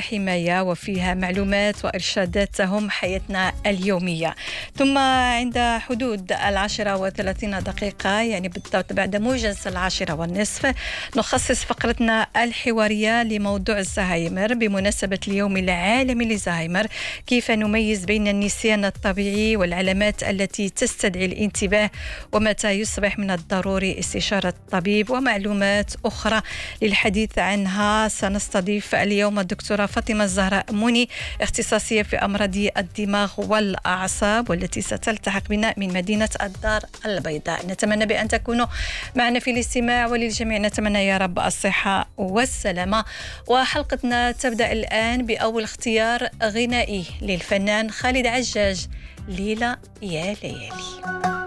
وحماية، وفيها معلومات وإرشادات تهم حياتنا اليومية. ثم عند حدود 10:30 يعني بالضبط بعد موجز 10:30 نخصص فقرتنا الحوارية لموضوع الزهايمر بمناسبة اليوم العالمي للزهايمر، كيف نميز بين النسيان الطبيعي والعلامات التي تستدعي الانتباه، ومتى يصبح من الضروري استشارة الطبيب، ومعلومات أخرى. للحديث عنها سنستضيف اليوم الدكتورة فاطمة الزهراء موني، اختصاصية في أمراض الدماغ والأعصاب، والتي ستلتحق بنا من مدينة الدار البيضاء. نتمنى بأن تكونوا معنا في الاستماع، وللجميع نتمنى يا رب الصحة والسلامة. وحلقتنا تبدأ الآن بأول اختيار غنائي للفنان خالد عجاج، ليلى يا ليالي.